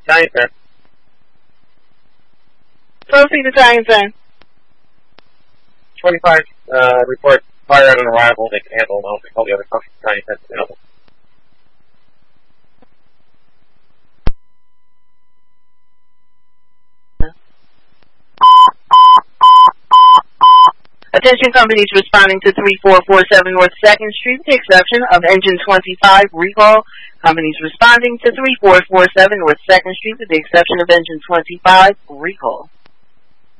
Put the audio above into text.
Giant Fan. Proceed to Giant Fan. 25, report fire at an arrival. They can handle them. All the other functions Giant Fan's available. Attention companies responding to 3447 North 2nd Street, with the exception of Engine 25 recall. Companies responding to 3447 North 2nd Street, with the exception of Engine 25 recall.